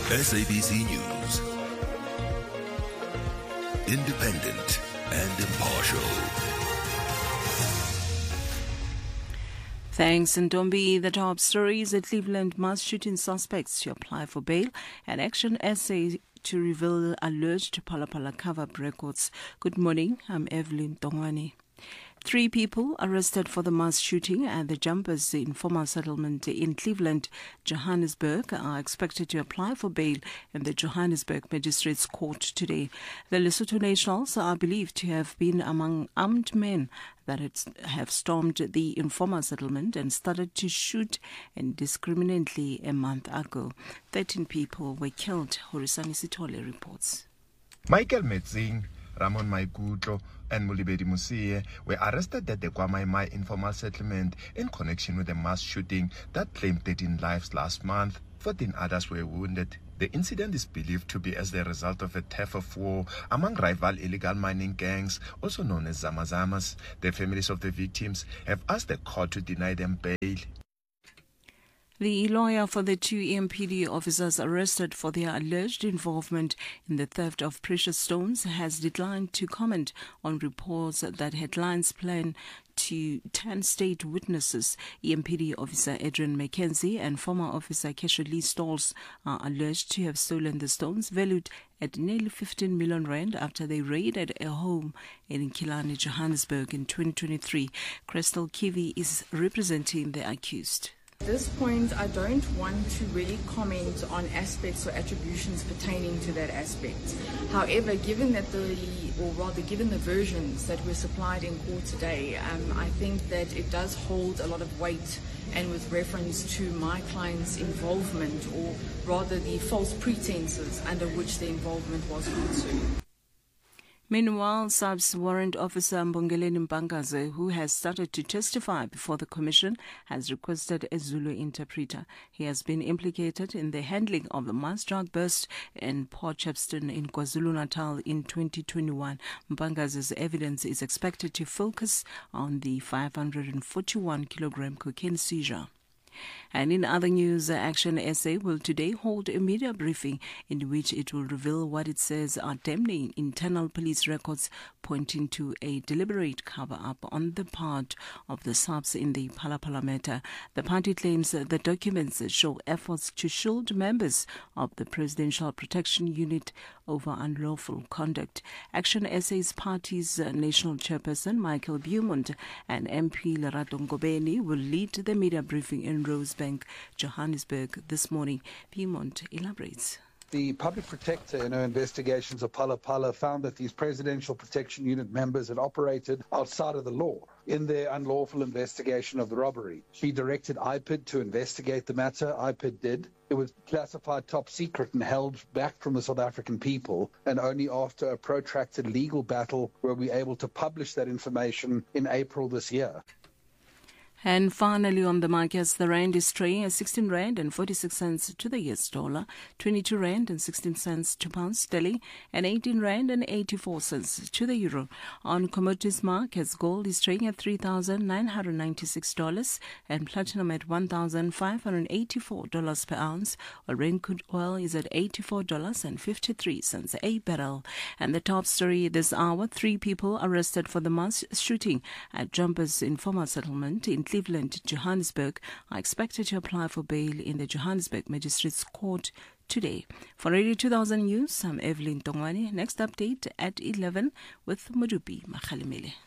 SABC News. Independent and impartial. Thanks, Ndombi. The top stories: at Cleveland mass shooting suspects to apply for bail, and Action essay to reveal alleged Phala cover-up records. Good morning, I'm Evelyn Tongwane. 3 people arrested for the mass shooting at the Jumpers informal settlement in Cleveland, Johannesburg, are expected to apply for bail in the Johannesburg Magistrates Court today. The Lesotho nationals are believed to have been among armed men that have stormed the informal settlement and started to shoot indiscriminately a month ago. 13 people were killed, Horisani Sitole reports. Michael Metzing, Ramon Maikutlo and Mulibedi Musie were arrested at the Kwamaimai informal settlement in connection with the mass shooting that claimed 13 lives last month. 14 others were wounded. The incident is believed to be as the result of a turf of war among rival illegal mining gangs, also known as Zamazamas. The families of the victims have asked the court to deny them bail. The lawyer for the 2 EMPD officers arrested for their alleged involvement in the theft of precious stones has declined to comment on reports that headlines plan to 10 state witnesses. EMPD officer Adrian McKenzie and former officer Kesha Lee Stalls are alleged to have stolen the stones valued at nearly 15 million rand after they raided a home in Killarney, Johannesburg in 2023. Crystal Kivi is representing the accused. At this point, I don't want to really comment on aspects or attributions pertaining to that aspect. However, given the versions that were supplied in court today, I think that it does hold a lot of weight, and with reference to my client's involvement, or rather the false pretenses under which the involvement was consumed. Meanwhile, SAPS Warrant Officer Mbongeleni Mpangaze, who has started to testify before the Commission, has requested a Zulu interpreter. He has been implicated in the handling of the mass drug burst in Port Shepstone in KwaZulu-Natal in 2021. Mpangaze's evidence is expected to focus on the 541-kilogram cocaine seizure. And in other news, Action SA will today hold a media briefing in which it will reveal what it says are damning internal police records pointing to a deliberate cover-up on the part of the SAPS in the Phala matter. The party claims that the documents show efforts to shield members of the Presidential Protection Unit over unlawful conduct. Action SA's party's national chairperson, Michael Beaumont, and MP Lerato Ngobeni will lead the media briefing in Rosebank, Johannesburg this morning. Beaumont elaborates. The public protector in her investigations of Phala found that these Presidential Protection Unit members had operated outside of the law in their unlawful investigation of the robbery. She directed IPID to investigate the matter. IPID did. It was classified top secret and held back from the South African people, and only after a protracted legal battle were we able to publish that information in April this year. And finally, on the markets, the rand is trading at 16 rand and 46 cents to the US dollar, 22 rand and 16 cents to pound sterling, and 18 rand and 84 cents to the euro. On commodities markets, gold is trading at $3,996 and platinum at $1,584 per ounce, while Brent crude oil is at $84.53 a barrel. And the top story this hour: 3 people arrested for the mass shooting at Jumpers informal settlement in Cleveland, Johannesburg, are expected to apply for bail in the Johannesburg Magistrates Court today. For Radio 2000 News, I'm Evelyn Tongwane. Next update at 11 with Modupi Makhalimele.